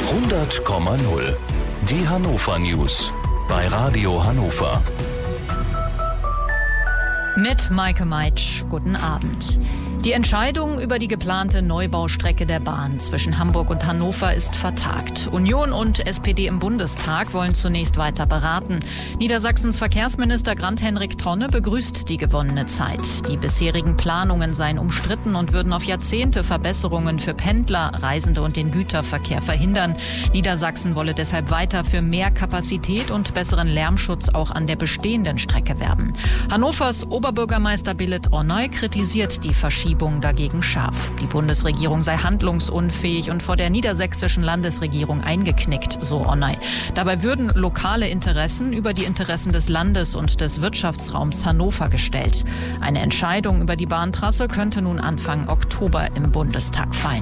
100,0. Die Hannover News bei Radio Hannover. Mit Maike Meitsch, guten Abend. Die Entscheidung über die geplante Neubaustrecke der Bahn zwischen Hamburg und Hannover ist vertagt. Union und SPD im Bundestag wollen zunächst weiter beraten. Niedersachsens Verkehrsminister Grant-Henrik Tonne begrüßt die gewonnene Zeit. Die bisherigen Planungen seien umstritten und würden auf Jahrzehnte Verbesserungen für Pendler, Reisende und den Güterverkehr verhindern. Niedersachsen wolle deshalb weiter für mehr Kapazität und besseren Lärmschutz auch an der bestehenden Strecke werben. Hannovers Oberbürgermeister Billet Onnoy kritisiert die Verschiebung dagegen scharf. Die Bundesregierung sei handlungsunfähig und vor der niedersächsischen Landesregierung eingeknickt, so Onnoy. Dabei würden lokale Interessen über die Interessen des Landes und des Wirtschaftsraums Hannover gestellt. Eine Entscheidung über die Bahntrasse könnte nun Anfang Oktober im Bundestag fallen.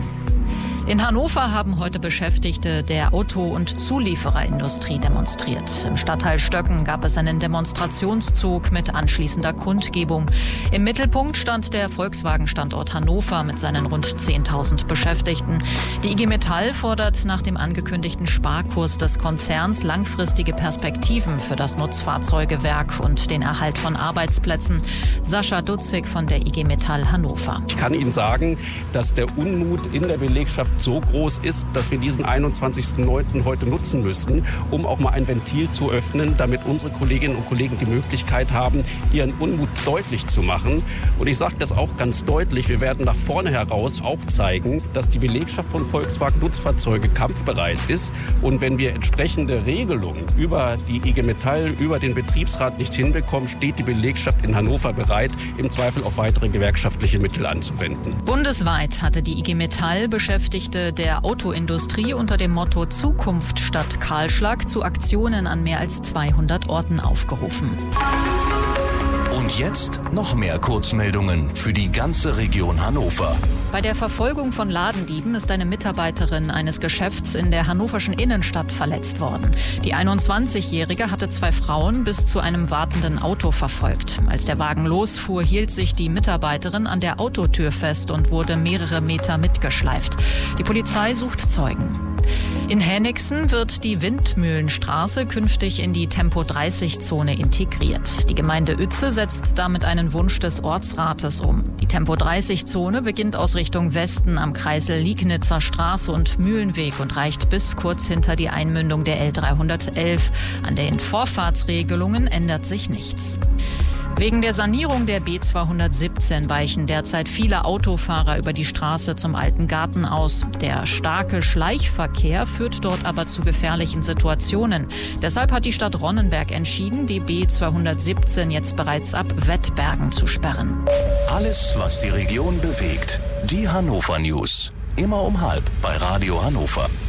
In Hannover haben heute Beschäftigte der Auto- und Zuliefererindustrie demonstriert. Im Stadtteil Stöcken gab es einen Demonstrationszug mit anschließender Kundgebung. Im Mittelpunkt stand der Volkswagen-Standort Hannover mit seinen rund 10.000 Beschäftigten. Die IG Metall fordert nach dem angekündigten Sparkurs des Konzerns langfristige Perspektiven für das Nutzfahrzeugewerk und den Erhalt von Arbeitsplätzen. Sascha Dutzig von der IG Metall Hannover. Ich kann Ihnen sagen, dass der Unmut in der Belegschaft so groß ist, dass wir diesen 21.09. heute nutzen müssen, um auch mal ein Ventil zu öffnen, damit unsere Kolleginnen und Kollegen die Möglichkeit haben, ihren Unmut deutlich zu machen. Und ich sage das auch ganz deutlich, wir werden nach vorne heraus auch zeigen, dass die Belegschaft von Volkswagen Nutzfahrzeuge kampfbereit ist. Und wenn wir entsprechende Regelungen über die IG Metall, über den Betriebsrat nicht hinbekommen, steht die Belegschaft in Hannover bereit, im Zweifel auch weitere gewerkschaftliche Mittel anzuwenden. Bundesweit hatte die IG Metall Beschäftigte der Autoindustrie unter dem Motto Zukunft statt Kahlschlag zu Aktionen an mehr als 200 Orten aufgerufen. Und jetzt noch mehr Kurzmeldungen für die ganze Region Hannover. Bei der Verfolgung von Ladendieben ist eine Mitarbeiterin eines Geschäfts in der hannoverschen Innenstadt verletzt worden. Die 21-Jährige hatte 2 Frauen bis zu einem wartenden Auto verfolgt. Als der Wagen losfuhr, hielt sich die Mitarbeiterin an der Autotür fest und wurde mehrere Meter mitgeschleift. Die Polizei sucht Zeugen. In Henriksen wird die Windmühlenstraße künftig in die Tempo-30-Zone integriert. Die Gemeinde Uetze setzt damit einen Wunsch des Ortsrates um. Die Tempo-30-Zone beginnt aus Richtung Westen am Kreisel Liegnitzer Straße und Mühlenweg und reicht bis kurz hinter die Einmündung der L311. An den Vorfahrtsregelungen ändert sich nichts. Wegen der Sanierung der B217 weichen derzeit viele Autofahrer über die Straße zum Alten Garten aus. Der starke Schleichverkehr führt dort aber zu gefährlichen Situationen. Deshalb hat die Stadt Ronnenberg entschieden, die B217 jetzt bereits ab Wettbergen zu sperren. Alles, was die Region bewegt. Die Hannover News. Immer um 12:30 bei Radio Hannover.